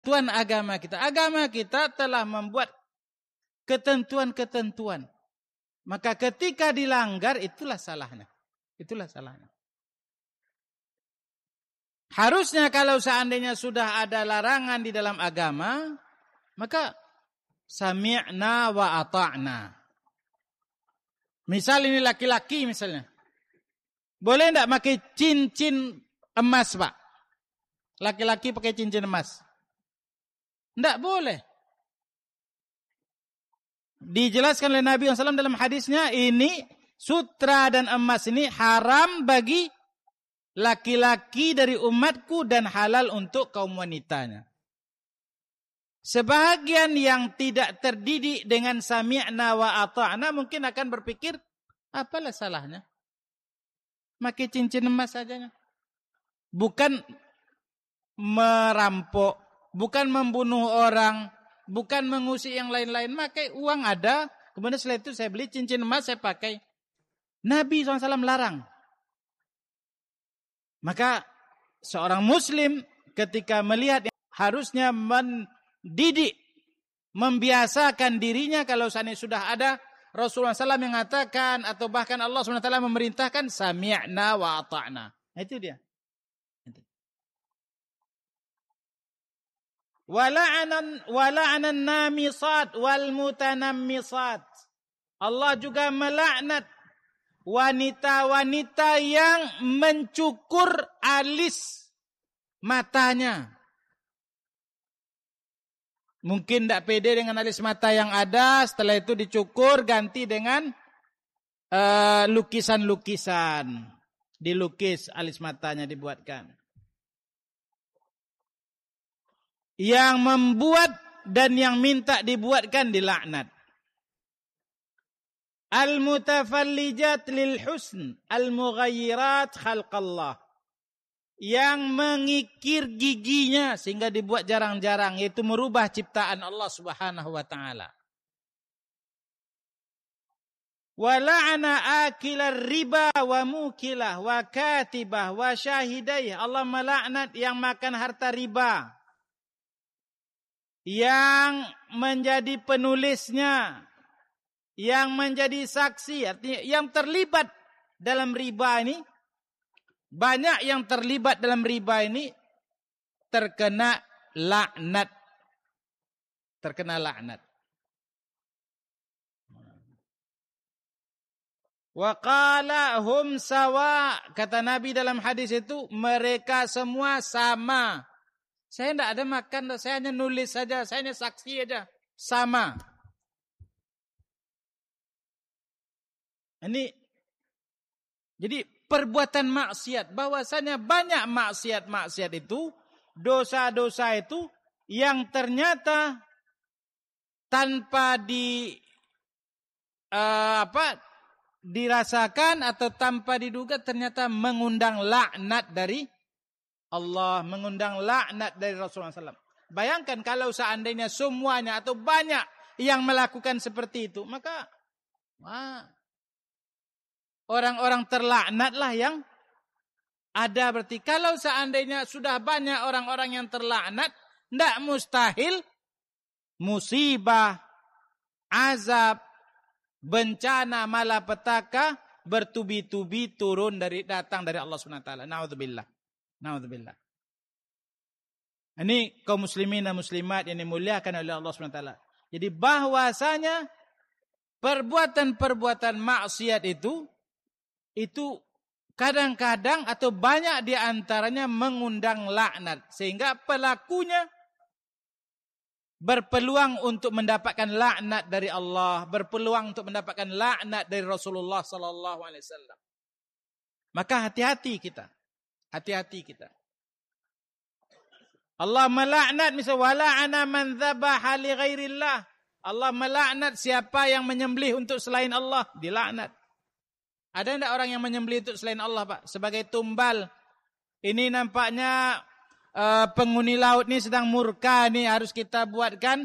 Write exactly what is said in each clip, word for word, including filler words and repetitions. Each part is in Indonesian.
Tuan agama kita. Agama kita telah membuat ketentuan-ketentuan. Maka ketika dilanggar, itulah salahnya. Itulah salahnya. Harusnya kalau seandainya sudah ada larangan di dalam agama, maka sami'na wa ata'na. Misal ini laki-laki misalnya. Boleh enggak pakai cincin emas, Pak? Laki-laki pakai cincin emas. Enggak boleh. Dijelaskan oleh Nabi shallallahu alaihi wasallam dalam hadisnya, ini sutra dan emas ini haram bagi laki-laki dari umatku dan halal untuk kaum wanitanya. Sebahagian yang tidak terdidik dengan sami'na wa ata'na mungkin akan berpikir, apalah salahnya? Pakai cincin emas saja. Bukan merampok, bukan membunuh orang, bukan mengusik yang lain-lain. Pakai uang ada, kemudian setelah itu saya beli cincin emas, saya pakai. Nabi shallallahu alaihi wasallam larang. Maka seorang muslim ketika melihat yang harusnya mendidik, membiasakan dirinya kalau seandainya sudah ada Rasulullah shallallahu alaihi wasallam yang mengatakan atau bahkan Allah subhanahu wa taala memerintahkan sami'na wa ata'na. Itu dia. Wala'anan wala'anan namisat wal mutanammisat. Allah juga melaknat wanita-wanita yang mencukur alis matanya. Mungkin tidak pede dengan alis mata yang ada, setelah itu dicukur, ganti dengan uh, lukisan-lukisan. Dilukis alis matanya, dibuatkan. Yang membuat dan yang minta dibuatkan dilaknat. Al-mutafallijat lil husn, al-mughayyirat khalqallah. Yang mengikir giginya sehingga dibuat jarang-jarang, yaitu merubah ciptaan Allah Subhanahu wa taala. Wa la'ana akilar riba wa mukilah wa katibah wa syahidai. Allah melaknat yang makan harta riba, yang menjadi penulisnya, yang menjadi saksi, artinya yang terlibat dalam riba ini, banyak yang terlibat dalam riba ini terkena laknat. Terkena laknat. Wa qala hum sawa, kata Nabi dalam hadis itu, mereka semua sama. Saya tidak ada makan, saya hanya nulis saja, saya hanya saksi saja, sama. Ini jadi perbuatan maksiat, bahwasanya banyak maksiat-maksiat itu, dosa-dosa itu yang ternyata tanpa di uh, apa dirasakan atau tanpa diduga ternyata mengundang laknat dari Allah, mengundang laknat dari Rasulullah shallallahu alaihi wasallam. Bayangkan kalau seandainya semuanya atau banyak yang melakukan seperti itu, maka wah, orang-orang terlaknatlah yang ada. Berarti kalau seandainya sudah banyak orang-orang yang terlaknat, tidak mustahil musibah, azab, bencana, malapetaka bertubi-tubi turun dari datang dari Allah Subhanahu wa taala. Naudzubillah. Naudzubillah. Ini kaum muslimin dan muslimat yang dimuliakan oleh Allah Subhanahu wa taala. Jadi bahwasanya perbuatan-perbuatan maksiat itu itu kadang-kadang atau banyak di antaranya mengundang laknat, sehingga pelakunya berpeluang untuk mendapatkan laknat dari Allah, berpeluang untuk mendapatkan laknat dari Rasulullah sallallahu alaihi wasallam. Maka hati-hati kita. Hati-hati kita. Allah melaknat, misal wala'ana man dzabaha li ghairillah. Allah melaknat siapa yang menyembelih untuk selain Allah, dilaknat. Ada enggak orang yang menyembelih untuk selain Allah, Pak? Sebagai tumbal. Ini nampaknya uh, penghuni laut ini sedang murka, nih harus kita buatkan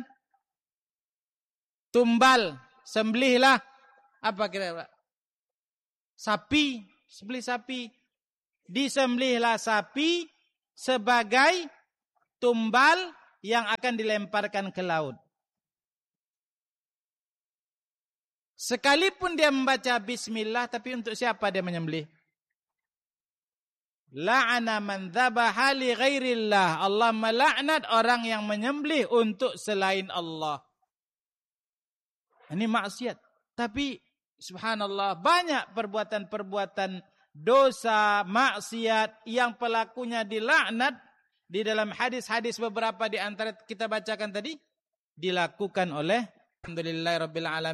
tumbal. Sembelihlah apa kira-kira? Sapi, sembelih sapi. Disembelihlah sapi sebagai tumbal yang akan dilemparkan ke laut. Sekalipun dia membaca bismillah, tapi untuk siapa dia menyembelih? La'ana man dzabaha li ghairillah. Allah melaknat orang yang menyembelih untuk selain Allah. Ini maksiat. Tapi subhanallah, banyak perbuatan-perbuatan dosa, maksiat yang pelakunya dilaknat. Di dalam hadis-hadis beberapa di antara kita bacakan tadi, dilakukan oleh alhamdulillahirabbil alamin.